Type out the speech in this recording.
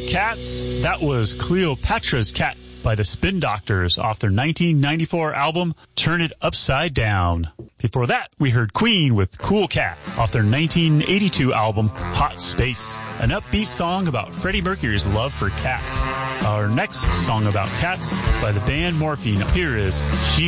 Cats, that was Cleopatra's Cat by the Spin Doctors off their 1994 album, Turn It Upside Down. Before that, we heard Queen with Cool Cat off their 1982 album, Hot Space, an upbeat song about Freddie Mercury's love for cats. Our next song about cats by the band Morphine, here is She